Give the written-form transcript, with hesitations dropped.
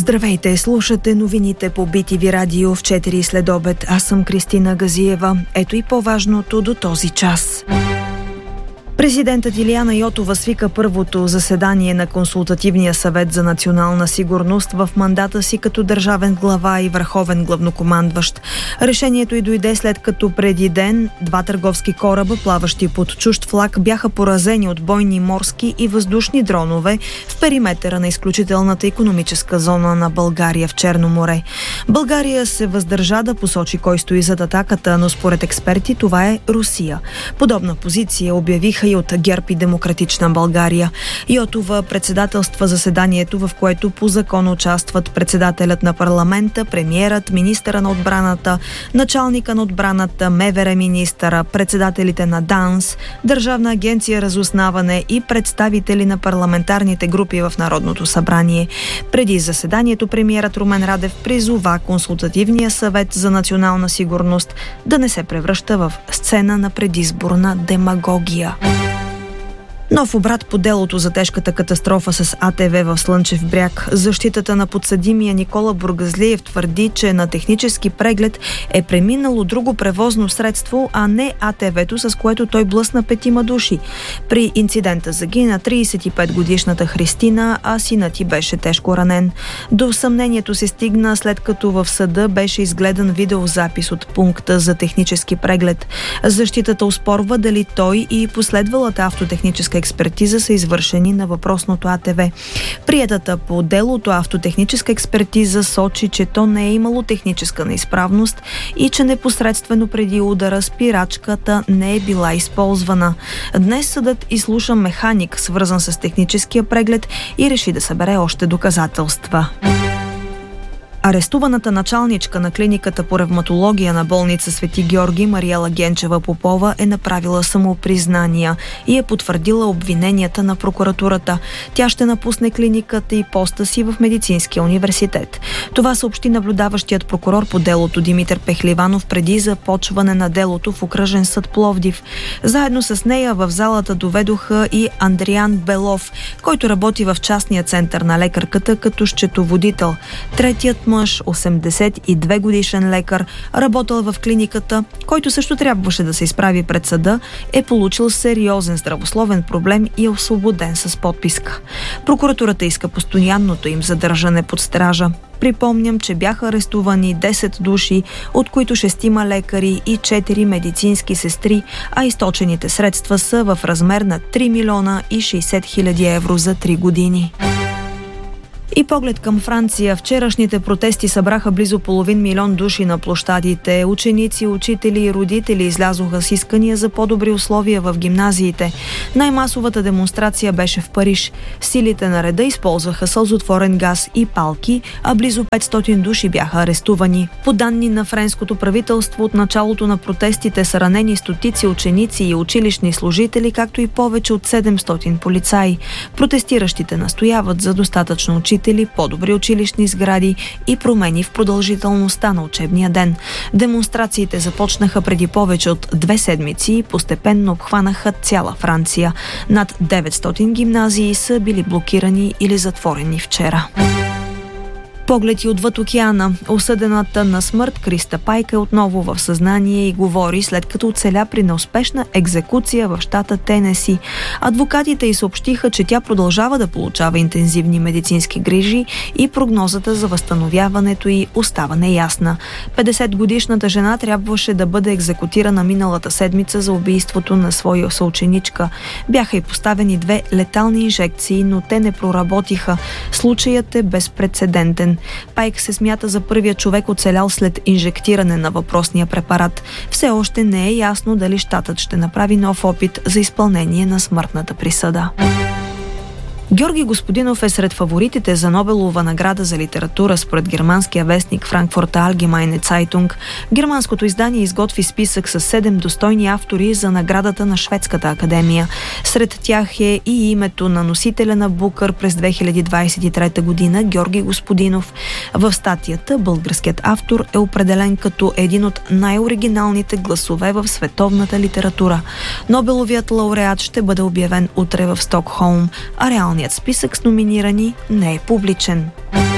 Здравейте, слушате новините по BTV Радио в 4 следобед. Аз съм Кристина Газиева. Ето и по-важното до този час. Президентът Илияна Йотова свика първото заседание на Консултативния съвет за национална сигурност в мандата си като държавен глава и върховен главнокомандващ. Решението й дойде след като преди ден 2 търговски кораба, плаващи под чужд флаг, бяха поразени от бойни морски и въздушни дронове в периметъра на изключителната икономическа зона на България в Черно море. България се въздържа да посочи кой стои зад атаката, но според експерти това е Русия. Подобна позиция обявиха и от ГЕРБ и Демократична България. Йотова председателства заседанието, в което по закон участват председателят на парламента, премиерът, министъра на отбраната, началника на отбраната, МВР министъра, председателите на ДАНС, Държавна агенция разузнаване и представители на парламентарните групи в Народното събрание. Преди заседанието премиерът Румен Радев призова Консултативния съвет за национална сигурност да не се превръща в сцена на предизборна демагогия. Нов обрат по делото за тежката катастрофа с АТВ в Слънчев бряг. Защитата на подсъдимия Никола Бургазлиев твърди, че на технически преглед е преминало друго превозно средство, а не АТВ-то, с което той блъсна 5 души. При инцидента загина 35-годишната Христина, а синът й беше тежко ранен. До съмнението се стигна след като в съда беше изгледан видеозапис от пункта за технически преглед. Защитата оспорва дали той и последвалата автотехническа експертиза са извършени на въпросното АТВ. Приетата по делото автотехническа експертиза сочи, че то не е имало техническа неизправност и че непосредствено преди удара спирачката не е била използвана. Днес съдът изслуша механик, свързан с техническия преглед, и реши да събере още доказателства. Арестуваната началничка на клиниката по ревматология на болница Свети Георги Мариела Генчева-Попова е направила самопризнания и е потвърдила обвиненията на прокуратурата. Тя ще напусне клиниката и поста си в Медицинския университет. Това съобщи наблюдаващият прокурор по делото Димитър Пехливанов преди започване на делото в окръжен съд Пловдив. Заедно с нея в залата доведоха и Андриан Белов, който работи в частния център на лекарката като счетоводител. Третият мъж, 82 годишен лекар, работил в клиниката, който също трябваше да се изправи пред съда, е получил сериозен здравословен проблем и е освободен с подписка. Прокуратурата иска постоянното им задържане под стража. Припомням, че бяха арестувани 10 души, от които 6 лекари и 4 медицински сестри, а източените средства са в размер на 3 милиона и 60 хиляди евро за 3 години. И поглед към Франция. Вчерашните протести събраха близо 500 000 души на площадите. Ученици, учители и родители излязоха с искания за по-добри условия в гимназиите. Най-масовата демонстрация беше в Париж. Силите на реда използваха сълзотворен газ и палки, а близо 500 души бяха арестувани. По данни на френското правителство, от началото на протестите са ранени стотици ученици и училищни служители, както и повече от 700 полицаи. Протестиращите настояват за достатъчно учители, по-добри училищни сгради и промени в продължителността на учебния ден. Демонстрациите започнаха преди повече от 2 седмици и постепенно обхванаха цяла Франция. Над 900 гимназии са били блокирани или затворени вчера. Поглед и отвъд океана. Осъдената на смърт Криста Пайка е отново в съзнание и говори, след като оцеля при неуспешна екзекуция в щата Тенеси. Адвокатите й съобщиха, че тя продължава да получава интензивни медицински грижи и прогнозата за възстановяването й остава неясна. 50-годишната жена трябваше да бъде екзекутирана миналата седмица за убийството на своя съученичка. Бяха й поставени 2 летални инжекции, но те не проработиха. Случаят е безпрецедентен. Пайк се смята за първия човек оцелял след инжектиране на въпросния препарат. Все още не е ясно дали щатът ще направи нов опит за изпълнение на смъртната присъда. Георги Господинов е сред фаворитите за Нобелова награда за литература според германския вестник Frankfurter Allgemeine Zeitung. Германското издание изготви списък с 7 достойни автори за наградата на Шведската академия. Сред тях е и името на носителя на Букър през 2023 година Георги Господинов. В статията българският автор е определен като един от най-оригиналните гласове в световната литература. Нобеловият лауреат ще бъде обявен утре в Стокхолм, а реалният списък с номинирани не е публичен.